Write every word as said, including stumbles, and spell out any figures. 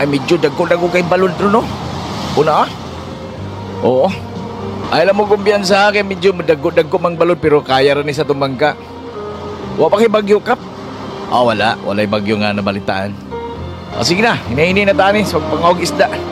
Ay medyo dagko-dagko kay balon ro no. Una ah? Oo. Ay alam mo kumbiyansa kay medyo dagko-dagko mang balon pero kaya ra ni sa tumangka. Wa pa kay bagyo kap. Ah wala, walay bagyo nga nabalitaan. Ah, sige na, hinaini na tanis, wag pangawag isda.